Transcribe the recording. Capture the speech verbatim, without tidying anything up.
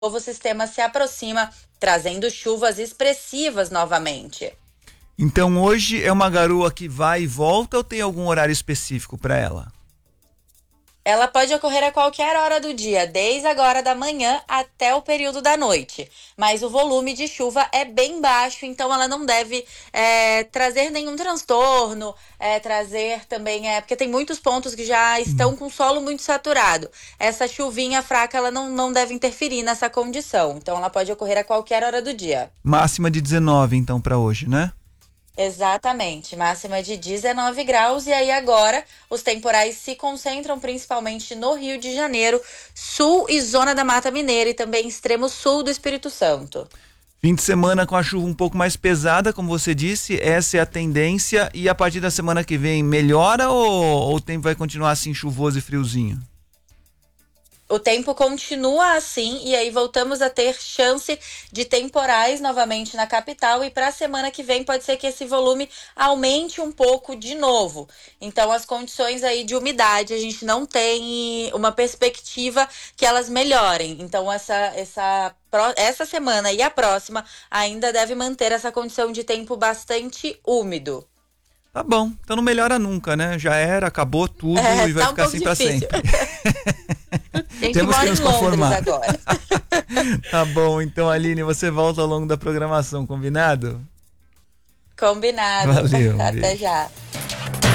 novo sistema se aproxima, trazendo chuvas expressivas novamente. Então hoje é uma garoa que vai e volta ou tem algum horário específico para ela? Ela pode ocorrer a qualquer hora do dia, desde agora da manhã até o período da noite. Mas o volume de chuva é bem baixo, então ela não deve é, trazer nenhum transtorno, é, trazer também, é, porque tem muitos pontos que já estão com solo muito saturado. Essa chuvinha fraca, ela não, não deve interferir nessa condição. Então ela pode ocorrer a qualquer hora do dia. Máxima de dezenove então para hoje, né? Exatamente, máxima de dezenove graus. E aí agora os temporais se concentram principalmente no Rio de Janeiro, sul e zona da Mata Mineira e também extremo sul do Espírito Santo. Fim de semana com a chuva um pouco mais pesada, como você disse, essa é a tendência. E a partir da semana que vem melhora ou, ou o tempo vai continuar assim chuvoso e friozinho? O tempo continua assim e aí voltamos a ter chance de temporais novamente na capital, e para a semana que vem pode ser que esse volume aumente um pouco de novo. Então as condições aí de umidade, a gente não tem uma perspectiva que elas melhorem. Então essa, essa, essa semana e a próxima ainda deve manter essa condição de tempo bastante úmido. Tá bom, então não melhora nunca, né? Já era, acabou tudo É, e vai tá um ficar pouco assim pra difícil. sempre. A gente Temos que mora nos em Londres conformar. agora. Tá bom, então Aline, você volta ao longo da programação, combinado? Combinado. Valeu, um Até beijo. já.